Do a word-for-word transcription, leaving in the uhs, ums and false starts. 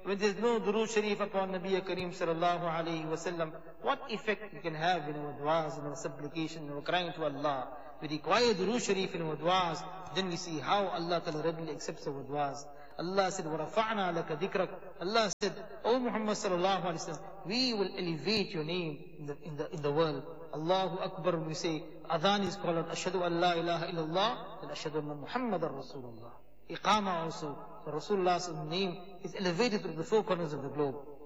when there's no durood sharif upon Nabi Kareem sallallahu alayhi wa sallam, what effect we can have in our du'as, in our supplication, in our crying to Allah? We require durood sharif in our du'as, then we see how Allah Ta'ala readily accepts our du'as. Allah said, وَرَفَعْنَا لَكَ ذِكْرَكَ. Allah said, O Muhammad sallallahu alayhi wa sallam, we will elevate your name in the, in the, in the world. Allahu Akbar, when we say, Adhan is called, Ashhadu an la ilaha illallah, and Ashhadu anna Muhammadan Rasulullah. Iqama also. So Rasulullah's name is elevated to the four corners of the globe.